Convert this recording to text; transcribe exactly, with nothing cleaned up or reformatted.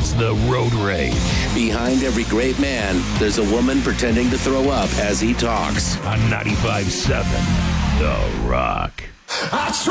It's the Road Rage. Behind every great man, there's a woman pretending to throw up as he talks. On ninety-five point seven, The Rock. I